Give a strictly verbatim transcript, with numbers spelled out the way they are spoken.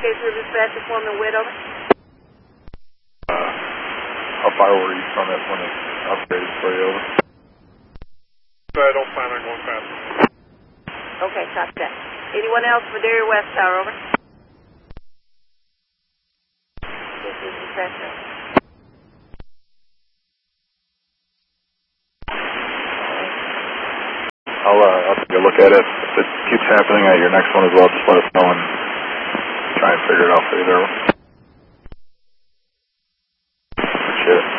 Case River Dispatch, Foreman Witt, over. Uh, how far were you from it when it upgraded for you, over? I don't plan on going fast. Okay, copy that. Anyone else for Madeira West Tower, over? Case River Dispatch, over. I'll, uh, I'll take a look at it. If it keeps happening at your next one as well, just let us know and try and figure it out for you there. Appreciate it.